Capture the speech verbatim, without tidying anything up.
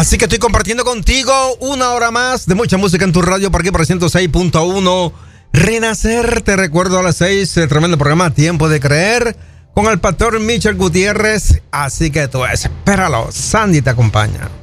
Así que estoy compartiendo contigo una hora más de mucha música en tu radio por aquí por ciento seis punto uno. Renacer, te recuerdo a las seis, eh, tremendo programa Tiempo de Creer con el pastor Michel Gutiérrez. Así que tú espéralo, Sandy te acompaña.